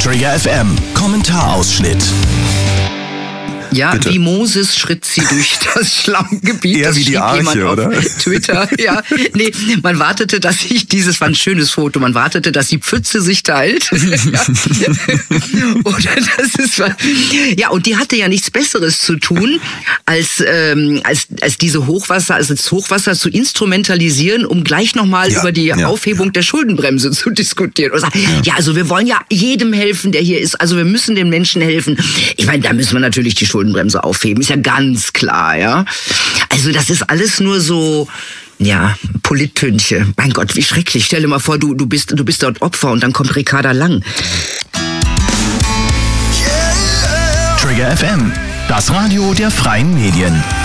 Trigger FM Kommentarausschnitt. Ja, Bitte. wie Moses schritt sie durch das Schlammgebiet. Eher Das wie die schrieb Arche, jemand auf oder? Twitter, ja. Nee, man wartete, dass sich dieses war ein schönes Foto, man wartete, dass die Pfütze sich teilt. Ja. Oder das ist, ja, und die hatte ja nichts Besseres zu tun, als diese Hochwasser, also das Hochwasser zu instrumentalisieren, um gleich nochmal über die Aufhebung der Schuldenbremse zu diskutieren. Und sagen, ja, also wir wollen ja jedem helfen, der hier ist, also wir müssen den Menschen helfen. Ich meine, da müssen wir natürlich die Schuldenbremse aufheben, ist ja ganz klar, ja. Also das ist alles nur so, ja, Polittünche. Mein Gott, wie schrecklich. Stell dir mal vor, du bist dort Opfer und dann kommt Ricarda Lang. Trigger FM, das Radio der freien Medien.